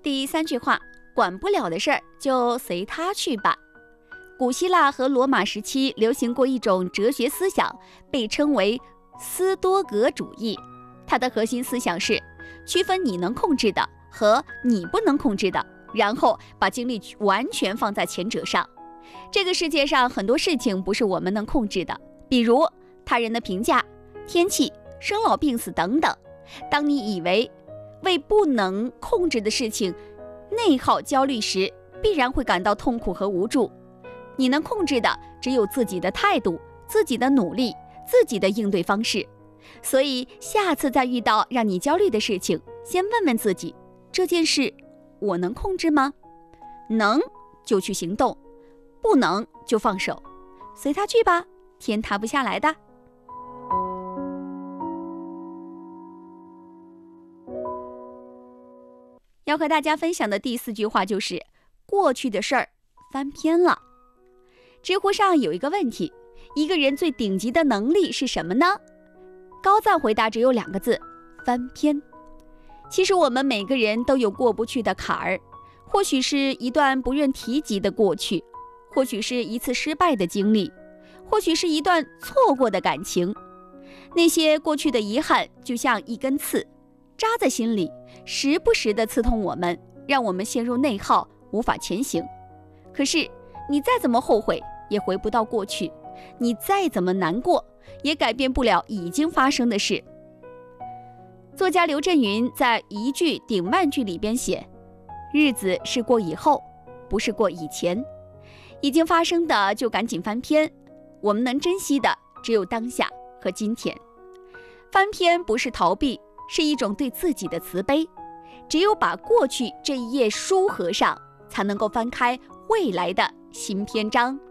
第3句话，管不了的事儿就随他去吧。古希腊和罗马时期流行过一种哲学思想，被称为斯多葛主义。它的核心思想是区分你能控制的和你不能控制的，然后把精力完全放在前者上。这个世界上很多事情不是我们能控制的，比如他人的评价、天气、生老病死等等。当你以为为不能控制的事情内耗焦虑时，必然会感到痛苦和无助。你能控制的只有自己的态度、自己的努力、自己的应对方式。所以下次再遇到让你焦虑的事情，先问问自己，这件事我能控制吗？能就去行动，不能就放手，随他去吧，天塌不下来的。要和大家分享的第4句话就是过去的事儿翻篇了。知乎上有一个问题，一个人最顶级的能力是什么呢？高赞回答只有2个字，翻篇。其实我们每个人都有过不去的坎儿，或许是一段不愿提及的过去，或许是一次失败的经历，或许是一段错过的感情。那些过去的遗憾就像一根刺，扎在心里，时不时地刺痛我们，让我们陷入内耗，无法前行。可是你再怎么后悔也回不到过去，你再怎么难过也改变不了已经发生的事。作家刘震云在一句顶万句里边写，日子是过以后，不是过以前，已经发生的就赶紧翻篇，我们能珍惜的只有当下和今天。翻篇不是逃避，是一种对自己的慈悲。只有把过去这一页书合上，才能够翻开未来的新篇章。